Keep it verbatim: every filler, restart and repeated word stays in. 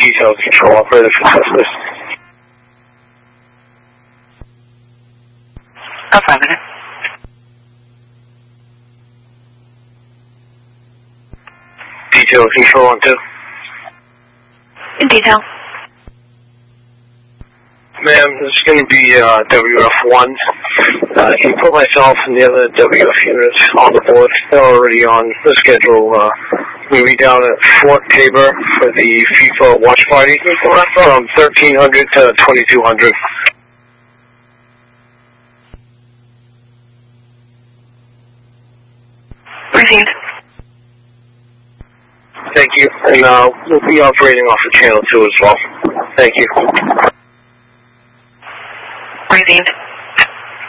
detailed control operator for Teslas. Affirmative. Detailed control on two. In detail. Ma'am, this is going to be uh, W F one. Uh, can you put myself and the other W F units on the board? They're already on the schedule. Uh, we'll be down at Fort Tabor for the FIFA watch party from thirteen hundred to twenty-two hundred. Received. Thank you. And uh, we'll be operating off of channel two as well. Thank you. Received.